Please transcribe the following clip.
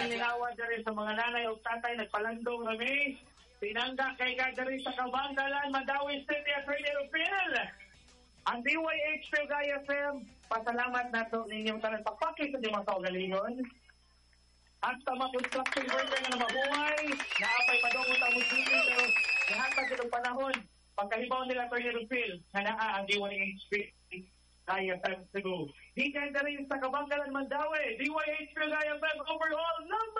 ninawa diri sa mga nanay o tatay nagpalandong rami. Tinangga kay diri sa Kabangdalan, Mandawi City at Radio Phil. Ang DYH Gaya FM, pasalamat na to ninyong tanan pagpakit sa mga kaugalingon. At sa mga construction worker na mabuhay, naapay padungot ang musiki, pero nahatag itong panahon, pagkahibaw nila to Radio Phil, na naa ang DYH Gaya FM Cebu. Di ka rin sa Kabangdalan, Mandawi, DYH Gaya FM overall number